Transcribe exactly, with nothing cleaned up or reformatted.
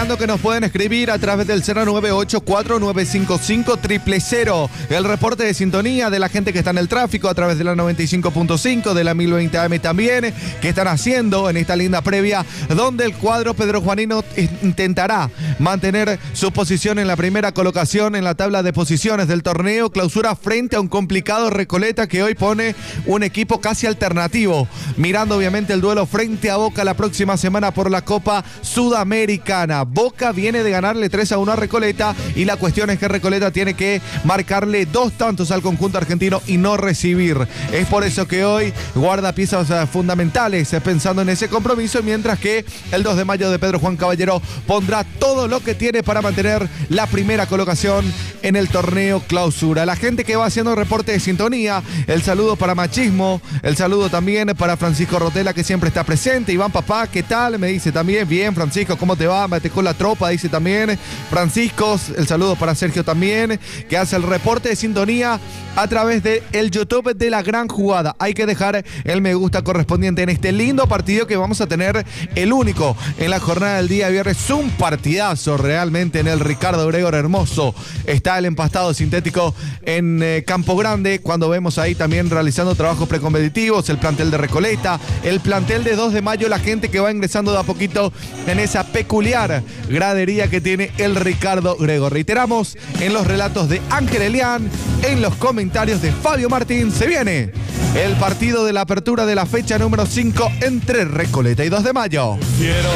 Recordando que nos pueden escribir a través del cero nueve ocho cuatro nueve cinco cinco cero cero cero. El reporte de sintonía de la gente que está en el tráfico a través de la noventa y cinco punto cinco, de la mil veinte A M también, que están haciendo en esta linda previa, donde el cuadro pedrojuanino intentará mantener su posición en la primera colocación en la tabla de posiciones del torneo clausura frente a un complicado Recoleta que hoy pone un equipo casi alternativo, mirando obviamente el duelo frente a Boca la próxima semana por la Copa Sudamericana. Boca viene de ganarle tres a uno a Recoleta y la cuestión es que Recoleta tiene que marcarle dos tantos al conjunto argentino y no recibir. Es por eso que hoy guarda piezas fundamentales pensando en ese compromiso, mientras que el dos de mayo de Pedro Juan Caballero pondrá todo lo que tiene para mantener la primera colocación en el torneo clausura. La gente que va haciendo reporte de sintonía, el saludo para Machismo, el saludo también para Francisco Rotela, que siempre está presente. Iván Papá, ¿qué tal? Me dice también, bien Francisco, ¿cómo te va? Mete con la tropa, dice también Francisco. El saludo para Sergio también, que hace el reporte de sintonía a través del YouTube de La Gran Jugada. Hay que dejar el me gusta correspondiente en este lindo partido que vamos a tener, el único en la jornada del día viernes. Un partidazo realmente en el Ricardo Gregor Hermoso. Está el empastado sintético en eh, Campo Grande, cuando vemos ahí también realizando trabajos precompetitivos, el plantel de Recoleta, el plantel de dos de mayo, la gente que va ingresando de a poquito en esa peculiar gradería que tiene el Ricardo Gregor. Reiteramos, en los relatos de Ángel Elián, en los comentarios de Fabio Martín, se viene el partido de la apertura de la fecha número cinco entre Recoleta y dos de mayo. Quiero